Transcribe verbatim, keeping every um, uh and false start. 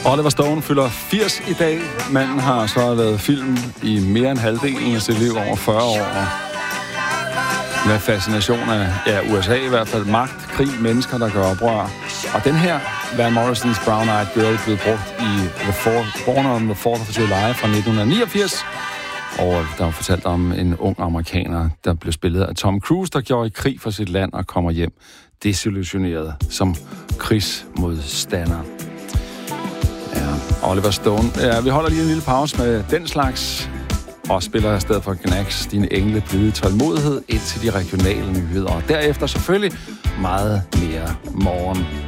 Oliver Stone fylder firs i dag. Manden har så lavet film i mere end halvdelen af sit liv, over fyrre år. Med fascination af ja, U S A i hvert fald. Magt, krig, mennesker, der gør oprør. Og den her, Van Morrisons Brown Eyed Girl, blev brugt i The fourth, Born on the fourth of July fra nitten niogfirs. Og der var fortalt om en ung amerikaner, der blev spillet af Tom Cruise, der gjorde i krig for sit land og kommer hjem desillusioneret som krigsmodstander. Ja, Oliver Stone. Ja, vi holder lige en lille pause med den slags, og spiller i stedet for Knacks Dine engle blide tålmodighed ind til de regionale nyheder. Og derefter selvfølgelig meget mere morgen.